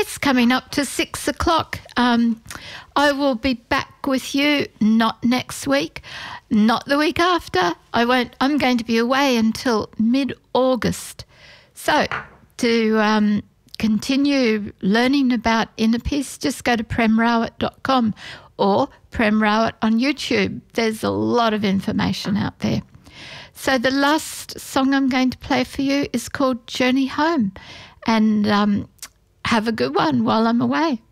It's coming up to 6 o'clock. I will be back with you, not next week, not the week after. I'm going to be away until mid-August. So to continue learning about inner peace, just go to premrawat.com or Prem Rawat on YouTube. There's a lot of information out there. So the last song I'm going to play for you is called Journey Home. And have a good one while I'm away.